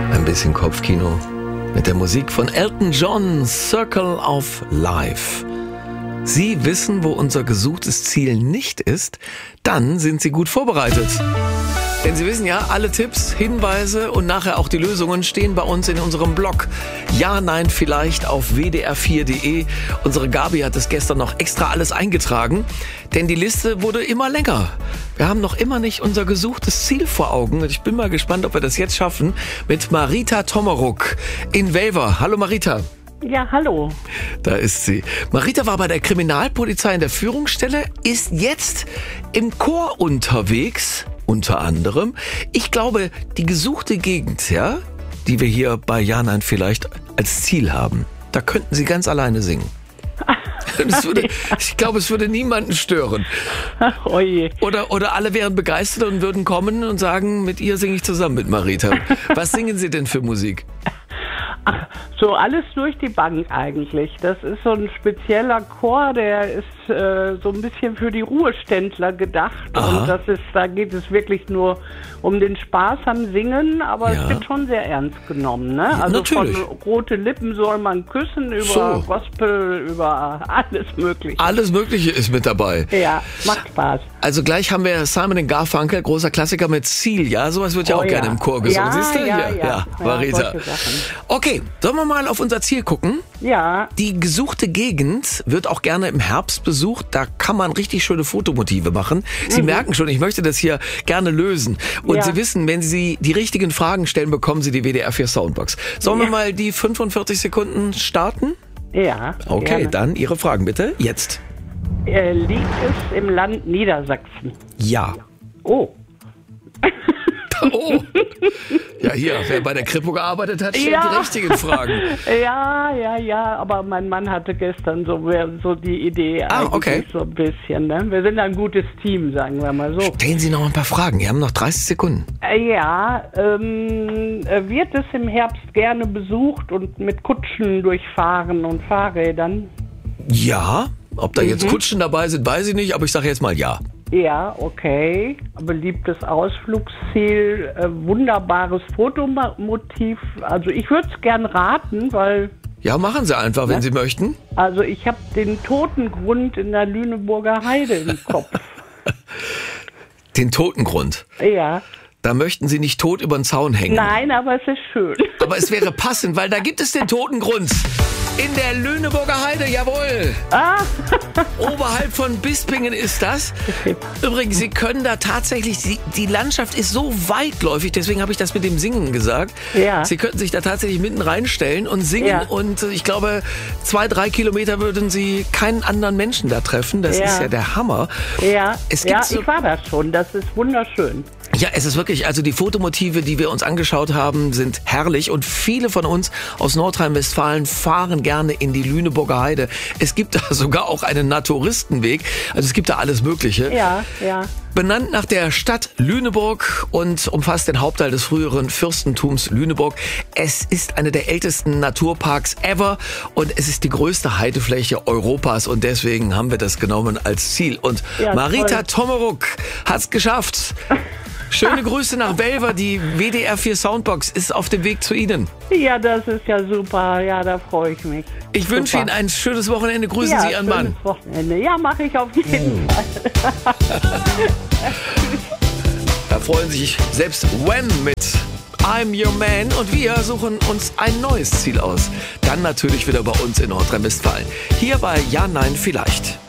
Ein bisschen Kopfkino mit der Musik von Elton John, Circle of Life. Sie wissen, wo unser gesuchtes Ziel nicht ist, dann sind Sie gut vorbereitet. Denn Sie wissen ja, alle Tipps, Hinweise und nachher auch die Lösungen stehen bei uns in unserem Blog. Ja, nein, vielleicht auf wdr4.de. Unsere Gabi hat es gestern noch extra alles eingetragen, denn die Liste wurde immer länger. Wir haben noch immer nicht unser gesuchtes Ziel vor Augen. Und ich bin mal gespannt, ob wir das jetzt schaffen mit Marita Tommeruk in Welver. Hallo Marita. Ja, hallo. Da ist sie. Marita war bei der Kriminalpolizei in der Führungsstelle, ist jetzt im Chor unterwegs, unter anderem. Ich glaube, die gesuchte Gegend, ja, die wir hier bei Ja, nein, vielleicht als Ziel haben, da könnten Sie ganz alleine singen. Ich glaube, es würde niemanden stören. Ach, oje. Oder alle wären begeistert und würden kommen und sagen, mit ihr singe ich zusammen mit Marita. Was singen Sie denn für Musik? Ach, so alles durch die Bank eigentlich. Das ist so ein spezieller Chor, der ist so ein bisschen für die Ruheständler gedacht. Aha. Und da geht es wirklich nur um den Spaß am Singen, aber Ja. es wird schon sehr ernst genommen. Ne? Also Natürlich. von rote Lippen soll man küssen, über So. Gospel, über alles Mögliche. Alles Mögliche ist mit dabei. Ja, macht Spaß. Also gleich haben wir Simon & Garfunkel, großer Klassiker mit Ziel, ja? Sowas wird ja Oh auch ja. gerne im Chor gesungen, Ja, siehst du? ja, Hier. ja. Marita. Ja, solche Sachen. Okay, sollen wir mal auf unser Ziel gucken? Ja, Die gesuchte Gegend wird auch gerne im Herbst besucht. Da kann man richtig schöne Fotomotive machen. Sie merken schon, ich möchte das hier gerne lösen. Und Ja. Sie wissen, wenn Sie die richtigen Fragen stellen, bekommen Sie die WDR4 Soundbox. Sollen wir mal die 45 Sekunden starten? ja. Okay, gerne. dann Ihre Fragen bitte. Jetzt. Liegt es im Land Niedersachsen? Ja. Oh. Oh. Ja, hier, wer bei der Kripo gearbeitet hat, stellt Ja. die richtigen Fragen. Ja, aber mein Mann hatte gestern so die Idee eigentlich okay. so ein bisschen. Ne? Wir sind ein gutes Team, sagen wir mal so. Stellen Sie noch ein paar Fragen. Wir haben noch 30 Sekunden. Wird es im Herbst gerne besucht und mit Kutschen durchfahren und Fahrrädern? Ja. Ob da jetzt Kutschen dabei sind, weiß ich nicht, aber ich sage jetzt mal ja. Ja, okay. Beliebtes Ausflugsziel, wunderbares Fotomotiv. Also ich würde es gern raten, weil Ja, machen Sie einfach, wenn Sie möchten. also ich habe den Totengrund in der Lüneburger Heide im Kopf. Den Totengrund. Ja. Da möchten Sie nicht tot über den Zaun hängen. Nein, aber es ist schön. Aber es wäre passend, weil da gibt es den Totengrund. In der Lüneburger Heide, jawohl. Oberhalb von Bispingen ist das. Übrigens, Sie können da tatsächlich, die Landschaft ist so weitläufig, deswegen habe ich das mit dem Singen gesagt. Ja. Sie könnten sich da tatsächlich mitten reinstellen und singen Ja. und ich glaube, 2-3 Kilometer würden Sie keinen anderen Menschen da treffen. Das Ja. ist ja der Hammer. Ja, Es gibt so- ich war da schon. Das ist wunderschön. Ja, es ist wirklich, also die Fotomotive, die wir uns angeschaut haben, sind herrlich und viele von uns aus Nordrhein-Westfalen fahren gerne in die Lüneburger Heide. Es gibt da sogar auch einen Naturistenweg, also es gibt da alles Mögliche. Ja. Benannt nach der Stadt Lüneburg und umfasst den Hauptteil des früheren Fürstentums Lüneburg. Es ist eine der ältesten Naturparks ever und es ist die größte Heidefläche Europas und deswegen haben wir das genommen als Ziel. Und Ja, Marita toll. Tommeruk hat's geschafft. Schöne Grüße nach Welver. Die WDR4 Soundbox ist auf dem Weg zu Ihnen. Ja, das ist ja super. Ja, da freue ich mich. Ich wünsche Super. Ihnen ein schönes Wochenende. Grüßen Ja, Sie Ihren Mann. schönes Wochenende. Ja, mache ich auf jeden Fall. Da freuen sich selbst Wham mit I'm Your Man und wir suchen uns ein neues Ziel aus. Dann natürlich wieder bei uns in Nordrhein-Westfalen. Hier bei Ja, nein, vielleicht.